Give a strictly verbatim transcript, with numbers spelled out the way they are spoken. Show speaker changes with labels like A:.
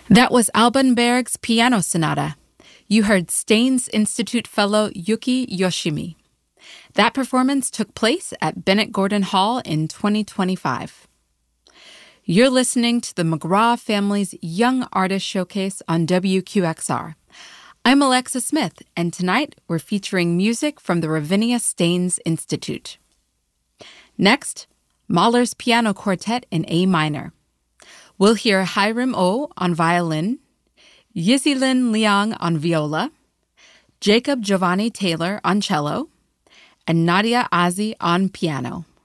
A: That was Alban Berg's Piano Sonata. You heard Staines Institute fellow Yuki Yoshimi. That performance took place at Bennett Gordon Hall in twenty twenty-five. You're listening to the McGraw Family's Young Artist Showcase on W Q X R. I'm Alexa Smith, and tonight we're featuring music from the Ravinia Staines Institute. Next, Mahler's Piano Quartet in A minor. We'll hear Hiram Oh on violin, Yizilin Liang on viola, Jacob Giovanni Taylor on cello, and Nadia Azi on piano.